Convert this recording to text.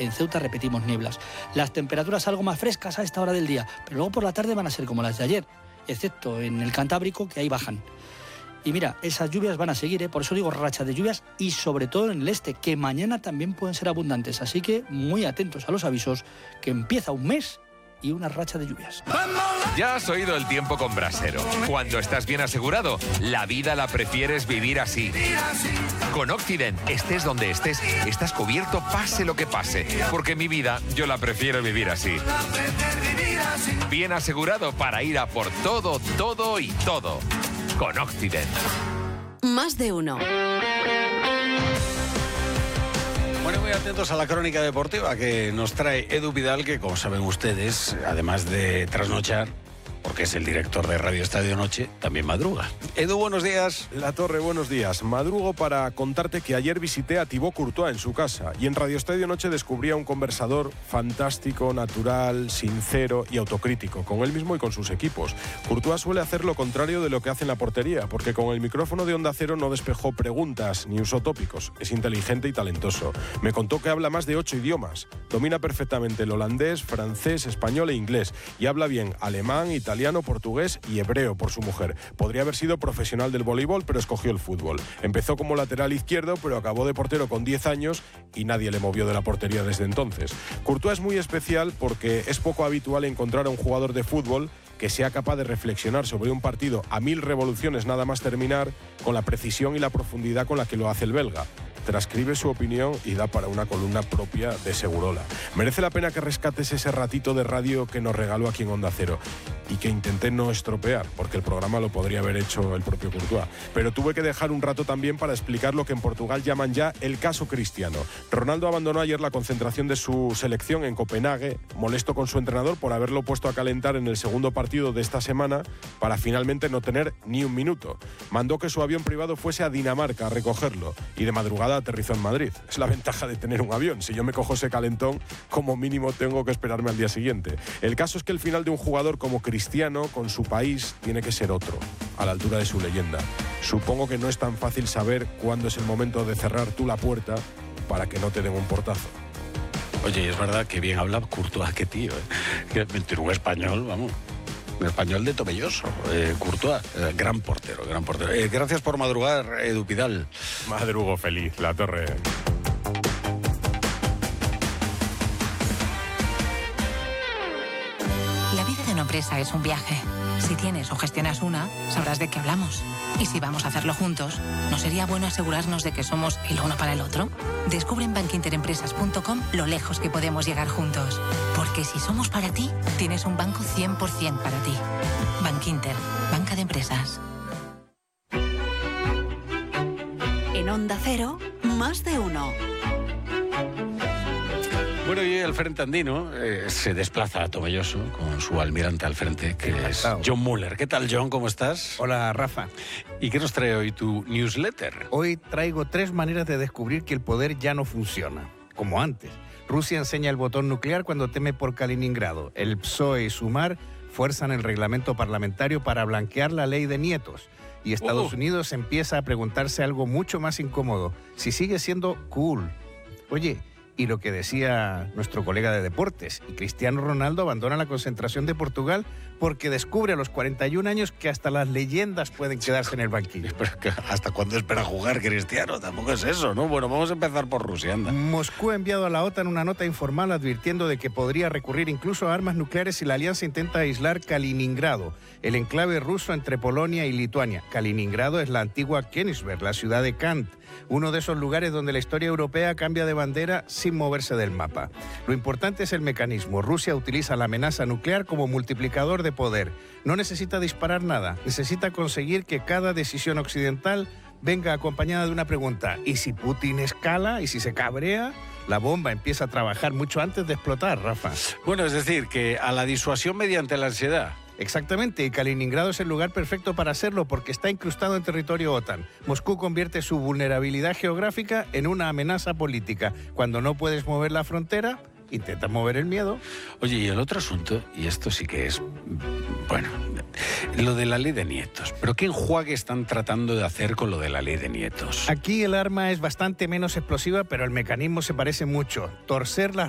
En Ceuta repetimos nieblas. Las temperaturas algo más frescas a esta hora del día, pero luego por la tarde van a ser como las de ayer, excepto en el Cantábrico, que ahí bajan. Y mira, esas lluvias van a seguir, por eso digo racha de lluvias, y sobre todo en el este, que mañana también pueden ser abundantes. Así que muy atentos a los avisos, que empieza un mes y una racha de lluvias. Ya has oído el tiempo con Brasero. Cuando estás bien asegurado, la vida la prefieres vivir así. Con Occident, estés donde estés, estás cubierto pase lo que pase. Porque mi vida, yo la prefiero vivir así. Bien asegurado para ir a por todo, todo y todo. Con Occident. Más de uno. Bueno, muy atentos a la crónica deportiva que nos trae Edu Vidal, que como saben ustedes, además de trasnochar, porque es el director de Radio Estadio Noche, también madruga. Edu, buenos días. La Torre, buenos días. Madrugo para contarte que ayer visité a Thibaut Courtois en su casa y en Radio Estadio Noche descubrí a un conversador fantástico, natural, sincero y autocrítico, con él mismo y con sus equipos. Courtois suele hacer lo contrario de lo que hace en la portería, porque con el micrófono de Onda Cero no despejó preguntas ni usó tópicos. Es inteligente y talentoso. Me contó que habla más de 8 idiomas. Domina perfectamente el holandés, francés, español e inglés y habla bien alemán, italiano, portugués y hebreo por su mujer. Podría haber sido profesional del voleibol, pero escogió el fútbol. Empezó como lateral izquierdo, pero acabó de portero con 10 años y nadie le movió de la portería desde entonces. Courtois es muy especial porque es poco habitual encontrar a un jugador de fútbol que sea capaz de reflexionar sobre un partido a 1000 revoluciones nada más terminar, con la precisión y la profundidad con la que lo hace el belga. Transcribe su opinión y da para una columna propia de Segurola. Merece la pena que rescates ese ratito de radio que nos regaló aquí en Onda Cero y que intenté no estropear, porque el programa lo podría haber hecho el propio Courtois. Pero tuve que dejar un rato también para explicar lo que en Portugal llaman ya el caso Cristiano. Ronaldo abandonó ayer la concentración de su selección en Copenhague, molesto con su entrenador por haberlo puesto a calentar en el segundo partido de esta semana para finalmente no tener ni un minuto. Mandó que su avión privado fuese a Dinamarca a recogerlo y de madrugada aterrizó en Madrid. Es la ventaja de tener un avión. Si yo me cojo ese calentón, como mínimo tengo que esperarme al día siguiente. El caso es que el final de un jugador como Cristiano, con su país, tiene que ser otro, a la altura de su leyenda. Supongo que no es tan fácil saber cuándo es el momento de cerrar tú la puerta para que no te den un portazo. Oye, es verdad que bien habla Courtois, qué tío, ¿eh? Que un español, vamos. Un español de Tomelloso, Courtois, gran portero, gran portero. Gracias por madrugar, Edu Vidal. Madrugo feliz, La Torre. La vida de una empresa es un viaje. Si tienes o gestionas una, sabrás de qué hablamos. Y si vamos a hacerlo juntos, ¿no sería bueno asegurarnos de que somos el uno para el otro? Descubre en bankinterempresas.com lo lejos que podemos llegar juntos. Porque si somos para ti, tienes un banco 100% para ti. Bankinter, banca de empresas. En Onda Cero, Más de uno. Bueno, y el Frente Andino se desplaza a Tomelloso con su almirante al frente, que es John Muller. ¿Qué tal, John? ¿Cómo estás? Hola, Rafa. ¿Y qué nos trae hoy tu newsletter? Hoy traigo 3 maneras de descubrir que el poder ya no funciona, como antes. Rusia enseña el botón nuclear cuando teme por Kaliningrado. El PSOE y Sumar fuerzan el reglamento parlamentario para blanquear la ley de nietos. Y Estados Unidos empieza a preguntarse algo mucho más incómodo, si sigue siendo cool. Oye, y lo que decía nuestro colega de deportes, y Cristiano Ronaldo abandona la concentración de Portugal porque descubre a los 41 años que hasta las leyendas pueden quedarse en el banquillo. Pero ¿hasta cuándo espera jugar Cristiano? Tampoco es eso, ¿no? Bueno, vamos a empezar por Rusia, anda. Moscú ha enviado a la OTAN una nota informal advirtiendo de que podría recurrir incluso a armas nucleares si la alianza intenta aislar Kaliningrado, el enclave ruso entre Polonia y Lituania. Kaliningrado es la antigua Königsberg, la ciudad de Kant, uno de esos lugares donde la historia europea cambia de bandera sin moverse del mapa. Lo importante es el mecanismo. Rusia utiliza la amenaza nuclear como multiplicador de poder. No necesita disparar nada, necesita conseguir que cada decisión occidental venga acompañada de una pregunta. ¿Y si Putin escala? ¿Y si se cabrea? La bomba empieza a trabajar mucho antes de explotar, Rafa. Bueno, es decir, que a la disuasión mediante la ansiedad. Exactamente, y Kaliningrado es el lugar perfecto para hacerlo porque está incrustado en territorio OTAN. Moscú convierte su vulnerabilidad geográfica en una amenaza política. Cuando no puedes mover la frontera, intentas mover el miedo. Oye, y el otro asunto, y esto sí que es, bueno, lo de la ley de nietos. ¿Pero qué enjuague están tratando de hacer con lo de la ley de nietos? Aquí el arma es bastante menos explosiva, pero el mecanismo se parece mucho. Torcer las